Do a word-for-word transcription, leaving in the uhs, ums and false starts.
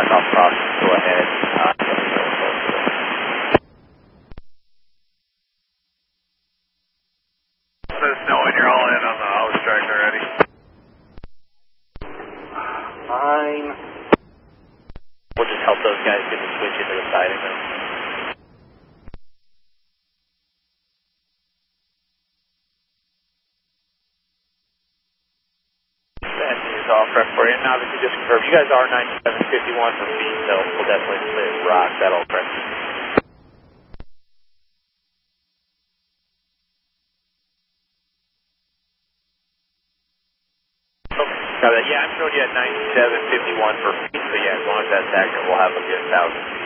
back off crossing, go ahead. Uh, Let us know when you're all in on the house track already. Fine. We'll just help those guys get the switch into the siding then. That is all prep for you. And obviously just confirm, you guys are ninety-seven fifty-one for feet, so we'll definitely clear rock, that'll prep. Okay, got that. Yeah, I'm showing you at ninety-seven fifty-one for feet, so yeah, as long as that's accurate, we'll have them get one thousand feet.